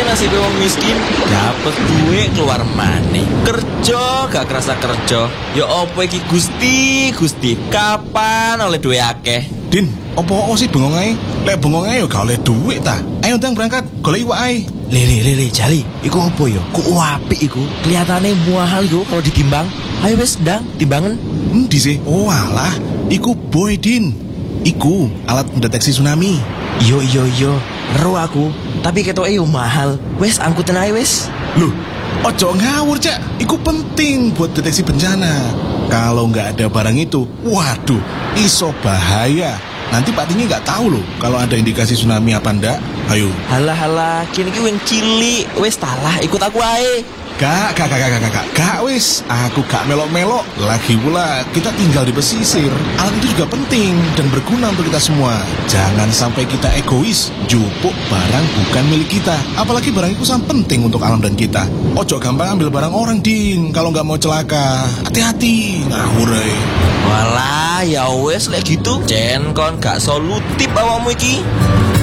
nasib wong miskin, dapet duit keluar maneh. Kerja gak kerasa kerja. Ya opo iki Gusti, kapan oleh duit akeh? Din, opo sih bengong ae? Lek bengong ae yo gak oleh duit ta. Ayo ndang berangkat, golek iwak ae. Le, Jali, iku opo yo? Ku apik iku. Kelihatane mahal iku kalau ditimbang. Ayo wis ndang, timbangan. Endi sih? Oh alah, iku boy Din. Iku alat mendeteksi tsunami. Yo, ero aku. Tapi ketoke yo mahal. Wis angkutan ae wis. Loh, ojo ngawur Cak. Iku penting buat deteksi bencana. Kalau nggak ada barang itu, waduh, iso bahaya. Nanti Pak Tinggi nggak tahu loh kalau ada indikasi tsunami apa ndak. Ayo. Halah, kini ki wing cilik. Wis talah, ikut aku ae. Gak wis. Aku gak melok-melok. Lagi pula kita tinggal di pesisir. Alat itu juga penting dan berguna untuk kita semua. Jangan sampai kita egois, jupuk barang bukan milik kita. Apalagi barang itu sangat penting untuk alam dan kita. Ojo gampang ambil barang orang, Din. Kalau nggak mau celaka, hati-hati. Ngawur ae. Walah, ya wes lek gitu. Jen kon gak solutif awakmu iki.